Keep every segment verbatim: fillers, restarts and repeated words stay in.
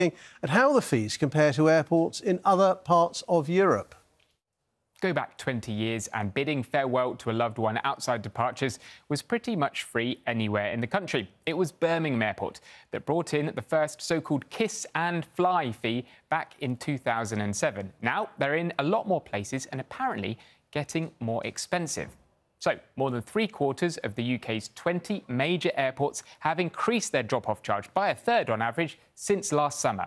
at how the fees compare to airports in other parts of Europe. Go back twenty years and bidding farewell to a loved one outside departures was pretty much free anywhere in the country. It was Birmingham Airport that brought in the first so-called kiss and fly fee back in two thousand seven. Now they're in a lot more places and apparently getting more expensive. So more than three quarters of the U K's twenty major airports have increased their drop-off charge by a third on average since last summer.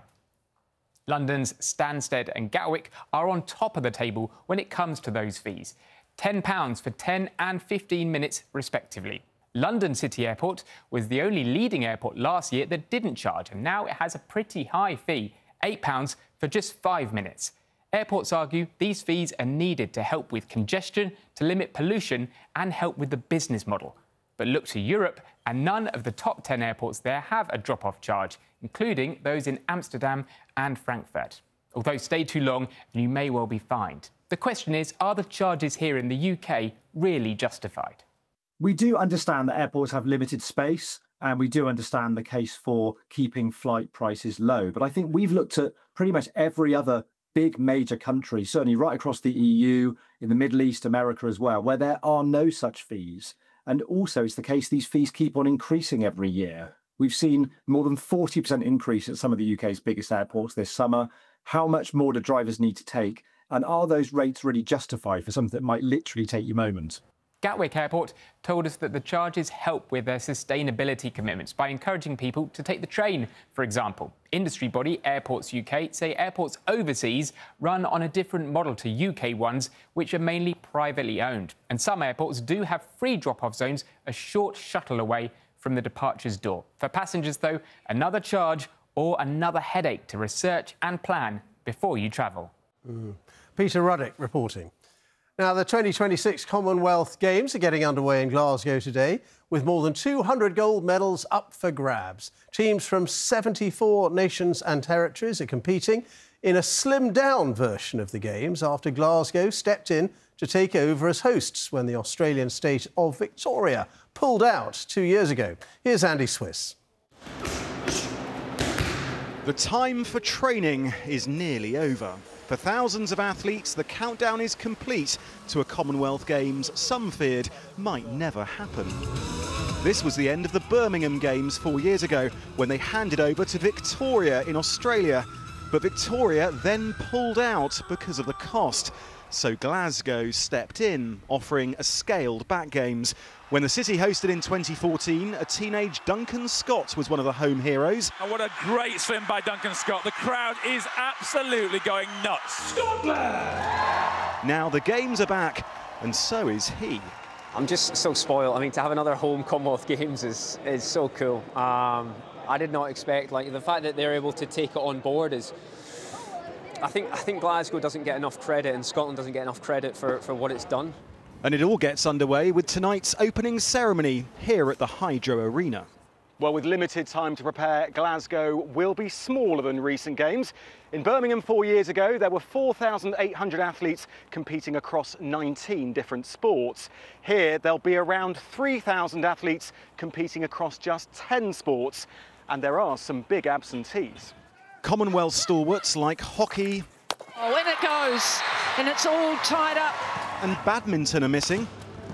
London's Stansted and Gatwick are on top of the table when it comes to those fees. ten pounds for ten and fifteen minutes, respectively. London City Airport was the only leading airport last year that didn't charge, and now it has a pretty high fee, eight pounds for just five minutes. Airports argue these fees are needed to help with congestion, to limit pollution and help with the business model. But look to Europe, and none of the top ten airports there have a drop-off charge, including those in Amsterdam and Frankfurt. Although stay too long and you may well be fined. The question is, are the charges here in the U K really justified? We do understand that airports have limited space, and we do understand the case for keeping flight prices low. But I think we've looked at pretty much every other big major country, certainly right across the E U, in the Middle East, America as well, where there are no such fees. And also it's the case these fees keep on increasing every year. We've seen more than forty percent increase at some of the U K's biggest airports this summer. How much more do drivers need to take? And are those rates really justified for something that might literally take you moments? Gatwick Airport told us that the charges help with their sustainability commitments by encouraging people to take the train, for example. Industry body Airports U K say airports overseas run on a different model to U K ones, which are mainly privately owned. And some airports do have free drop-off zones a short shuttle away from the departures door. For passengers, though, another charge or another headache to research and plan before you travel. Mm. Peter Ruddock reporting. Now, the twenty twenty-six Commonwealth Games are getting underway in Glasgow today, with more than two hundred gold medals up for grabs. Teams from seventy-four nations and territories are competing in a slimmed-down version of the Games after Glasgow stepped in to take over as hosts when the Australian state of Victoria pulled out two years ago. Here's Andy Swiss. The time for training is nearly over. For thousands of athletes, the countdown is complete to a Commonwealth Games some feared might never happen. This was the end of the Birmingham Games four years ago when they handed over to Victoria in Australia. But Victoria then pulled out because of the cost. So Glasgow stepped in, offering a scaled-back Games. When the city hosted in twenty fourteen, a teenage Duncan Scott was one of the home heroes. And what a great swim by Duncan Scott. The crowd is absolutely going nuts. Scotland! Now the Games are back, and so is he. I'm just so spoiled. I mean, to have another home Commonwealth Games is, is so cool. Um, I did not expect, like, the fact that they're able to take it on board is... I think, I think Glasgow doesn't get enough credit and Scotland doesn't get enough credit for, for what it's done. And it all gets underway with tonight's opening ceremony here at the Hydro Arena. Well, with limited time to prepare, Glasgow will be smaller than recent games. In Birmingham four years ago, there were four thousand eight hundred athletes competing across nineteen different sports. Here, there'll be around three thousand athletes competing across just ten sports. And there are some big absentees. Commonwealth stalwarts like hockey. Oh, in it goes, and it's all tied up. And badminton are missing,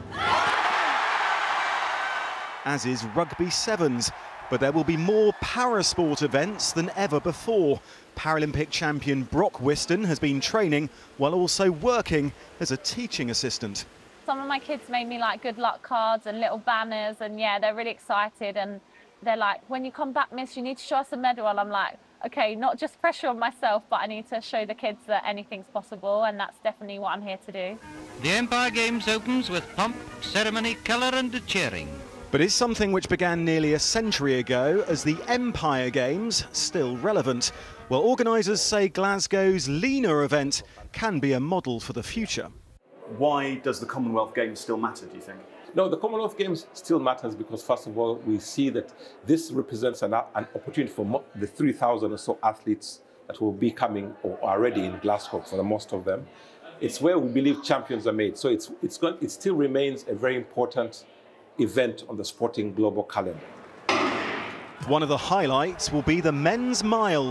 as is rugby sevens. But there will be more parasport events than ever before. Paralympic champion Brock Whiston has been training while also working as a teaching assistant. Some of my kids made me like good luck cards and little banners, and yeah, they're really excited. And they're like, when you come back, miss, you need to show us a medal. And I'm like, OK, not just pressure on myself, but I need to show the kids that anything's possible, and that's definitely what I'm here to do. The Empire Games opens with pomp, ceremony, colour and cheering. But it's something which began nearly a century ago as the Empire Games still relevant. Well, organisers say Glasgow's leaner event can be a model for the future. Why does the Commonwealth Games still matter, do you think? No, the Commonwealth Games still matters because, first of all, we see that this represents an, an opportunity for the three thousand or so athletes that will be coming or are already in Glasgow, for the most of them. It's where we believe champions are made. So it's, it's got, it still remains a very important event on the sporting global calendar. One of the highlights will be the men's mile.